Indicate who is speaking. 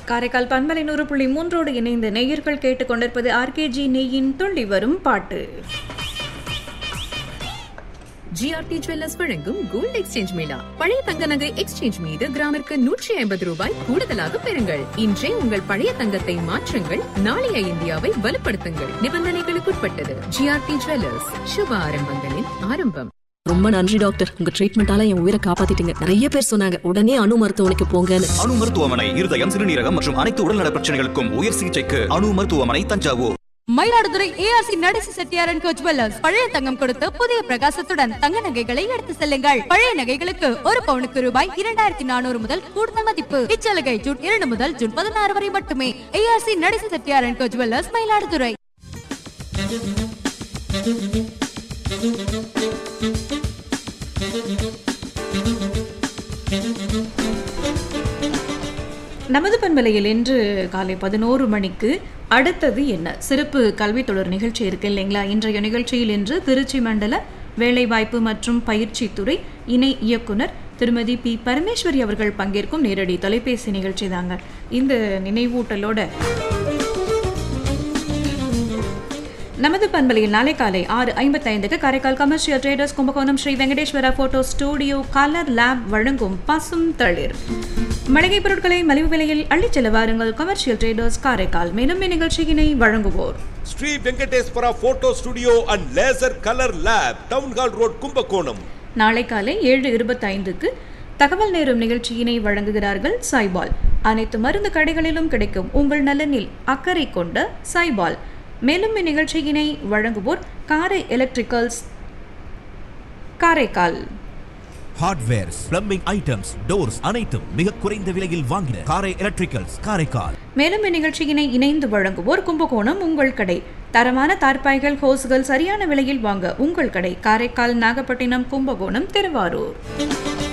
Speaker 1: காரைக்கால் பண்பலை 100.3 இணைந்த நேயர்கள் கேட்டுக்கொண்டிருப்பது ஆர்கேஜி நெய்யின் துள்ளி வரும் பாட்டு.
Speaker 2: ஜிஆர்டி ஜுவல்லர்ஸ் வழங்கும் கோல்ட் எக்ஸ்சேஞ்ச் மேளா. பழைய தங்க நகை எக்ஸ்சேஞ்ச் மீது கிராமிற்கு 150 ரூபாய் கூடுதலாக பெறுங்கள். இன்றே உங்கள் பழைய தங்கத்தை மாற்றுங்கள், நாளைய இந்தியாவை வலுப்படுத்துங்கள். நிபந்தனைகளுக்குட்பட்டது. ஜிஆர்டி ஜுவல்லர்ஸ், சுப ஆரம்பங்களின் ஆரம்பம்.
Speaker 3: ரொம்ப நன்றி டாக்டர், உங்க ட்ரீட்மெண்டால என் உயிரை காப்பாத்திட்டீங்க. நிறைய பேர் சொன்னாங்க உடனே அணு மருத்துவமனைக்கு போங்கன்னு.
Speaker 4: அணு மருத்துவமனை இருதயம், சிறுநீரகம் மற்றும் அனைத்து உடல்நல பிரச்சனைகளுக்கும் உயர் சிகிச்சைக்கு அணு மருத்துவமனை, Thanjavur.
Speaker 5: Mayiladuthurai ARC நடேசி Chettiar and go jewellers பழைய தங்கம் கொடுத்து புதிய பிரகாசத்துடன் தங்க நகைகளை எடுத்து செல்லுங்கள். பழைய நகைகளுக்கு 1 பவுனுக்கு ரூபாய் 2400 முதல் கூடுதல் மதிப்பு. இச்சலுகை ஜூன் 2 முதல் ஜூன் 16 வரை மட்டுமே. ARC நடேசி Chettiar and go jewellers, Mayiladuthurai.
Speaker 1: நமது பண்பலையில் இன்று காலை 11 மணிக்கு அடுத்தது என்ன சிறப்பு கல்வி தொடர் நிகழ்ச்சி இருக்கு இல்லைங்களா? இன்றைய நிகழ்ச்சியில் இன்று திருச்சி மண்டல வேலைவாய்ப்பு மற்றும் பயிற்சித்துறை இணை இயக்குனர் திருமதி பி பரமேஸ்வரி அவர்கள் பங்கேற்கும் நேரடி தொலைபேசி நிகழ்ச்சி தாங்க. இந்த நினைவூட்டலோட நமது பண்பலையில் நாளை காலை 6:55க்கு Karaikal commercial traders Kumbakonam Sri Venkateswara photo studio colour lab வழங்கும் பசும் தளிர் மளிகை பொருட்களை மலிவு விலையில் அள்ளிச் செல்ல வாருங்கள். Commercial traders Karaikal. மேலும் இந்நிகழ்ச்சியினை வழங்குவோர்
Speaker 6: Sri Venkateswara photo studio and laser colour lab, town hall road, Kumbakonam.
Speaker 1: நாளை காலை 7:25க்கு தகவல் நேரும் நிகழ்ச்சியினை வழங்குகிறார்கள் சாய்பால். அனைத்து மருந்து கடைகளிலும் கிடைக்கும் உங்கள் நலனில் அக்கறை கொண்ட சாய்பால். மேலும் இந்நிகழ்ச்சியினை வழங்குவோர் காரை electricals Karaikal.
Speaker 7: Hardwares, plumbing items, doors அனைத்தும் மிக குறைந்த விலையில் வாங்கின காரை எலக்ட்ரிக்கல்ஸ் காரைக்கால்.
Speaker 1: மேலும் இந்நிகழ்ச்சியினை இணைந்து வழங்குவோர் கும்பகோணம் உங்கள் கடை. தரமான தார்பாய்கள், ஹோஸ்கள் சரியான விலையில் வாங்க உங்கள் கடை காரைக்கால், நாகப்பட்டினம், கும்பகோணம், திருவாரூர்.